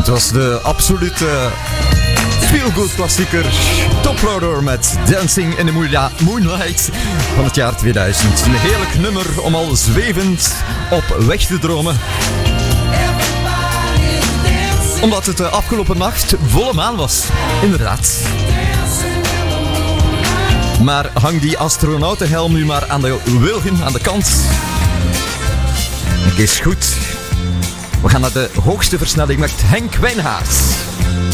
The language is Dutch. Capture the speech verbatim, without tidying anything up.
Het was de absolute feel-good klassieker Top Loader met Dancing in the Moonlight van het jaar tweeduizend. Een heerlijk nummer om al zwevend op weg te dromen. Omdat het de afgelopen nacht volle maan was. Inderdaad. Maar hang die astronautenhelm nu maar aan de wilgen, aan de kant. Het is goed. We gaan naar de hoogste versnelling met Henk Wijnhaars.